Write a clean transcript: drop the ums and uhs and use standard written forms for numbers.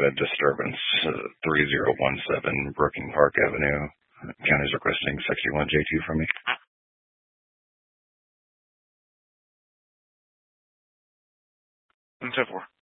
a disturbance, 3017 Brooking Park Avenue. County's requesting 61J2 from me. And so forth.